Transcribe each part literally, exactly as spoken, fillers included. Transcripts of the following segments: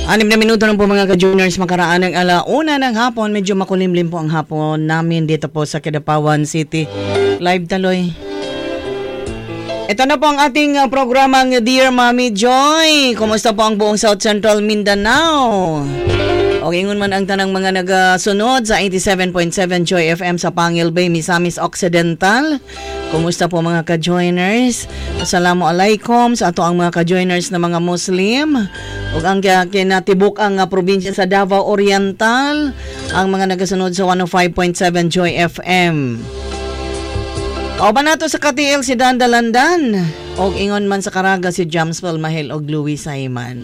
Anim na minuto na po mga ka-juniors, makaraan ng alauna ng hapon. Medyo makulimlim po ang hapon namin dito po sa Kidapawan City. Live taloy. Ito na po ang ating uh, programang Dear Mommy Joy. Kumusta po ang buong South Central Mindanao? O ingon man ang tanang mga nagasunod sa eighty-seven point seven Joy F M sa Pangil Bay, Misamis Occidental. Kumusta po mga ka-joiners? Assalamualaikum sa ato ang mga ka-joiners na mga Muslim. Ug ang kinatibuk ang uh, probinsya sa Davao Oriental, ang mga nagasunod sa one oh five point seven Joy F M. O ba nato sa K T L si Dandalandan? O ingon man sa Caraga si Jamswell Mahel og Louis Simon.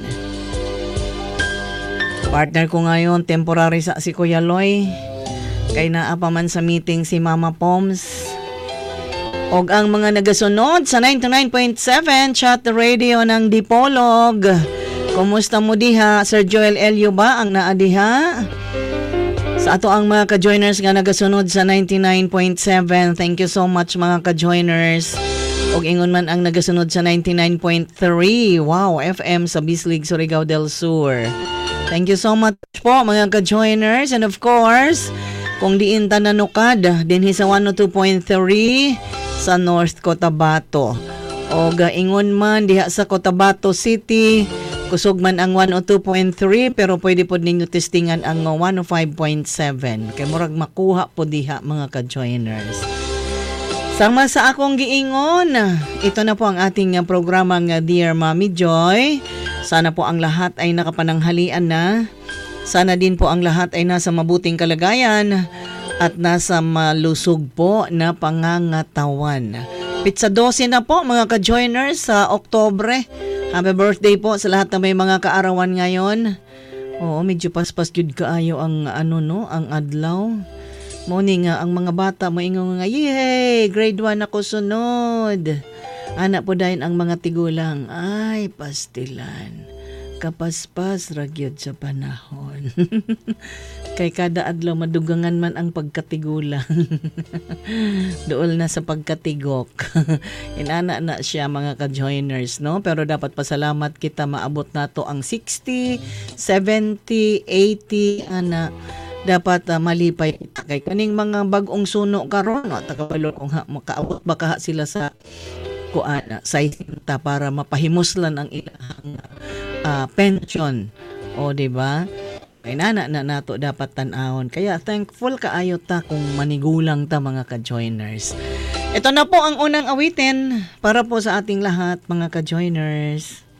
Partner ko ngayon, temporary sa si Kuya Loy. Kay naapa man sa meeting si Mama Poms. Og ang mga nagasunod sa ninety-nine point seven Chat Radio ng Dipolog. Kumusta mo diha? Sir Joel Elio ba ang naadiha? Sa ato ang mga ka-joiners nga nagasunod sa ninety-nine point seven. Thank you so much mga ka-joiners. Og ingon man ang nagasunod sa ninety-nine point three. Wow, F M sa Bislig, Surigao del Sur. Thank you so much po mga ka-joiners. And of course, kung diin ta nanukad, dinhi sa one oh two point three sa North Cotabato. O gaingon man diha sa Cotabato City, kusog man ang one oh two point three pero pwede po ninyo testingan ang one oh five point seven. Kay murag makuha po diha mga ka-joiners. Sama sa akong giingon, ito na po ang ating programang Dear Mommy Joy. Sana po ang lahat ay nakapananghalian na. Sana din po ang lahat ay nasa mabuting kalagayan at nasa malusog po na pangangatawan. Pizza twelve na po mga ka-joiners sa Oktobre. Happy birthday po sa lahat na may mga kaarawan ngayon. Oo, medyo paspas jud kaayo ang ano no, ang adlaw. Morning nga ang mga bata moingon nga, "Yay, grade one ako sunod." Anak po dahin ang mga tigulang, ay pastilan. Kapaspas ragyod sa panahon. Kay kada adlaw madugangan man ang pagkatigulang. Dool na sa pagkatigok. Inana na siya mga ka-joiners, no? Pero dapat pasalamat kita maabot nato ang sixty, seventy, eighty ana. Dapat uh, malipay kita kay kaning mga bag-ong suno karon, no? Takabalo kung ha, makaabot baka sila sa kuana sa isinta para mapahimuslan ang ilang uh, pension. O di ba? Kay nana na nato dapat tan-awon. Kaya thankful kaayo ta kung manigulang ta mga ka-joiners. Ito na po ang unang awitin para po sa ating lahat mga ka-joiners.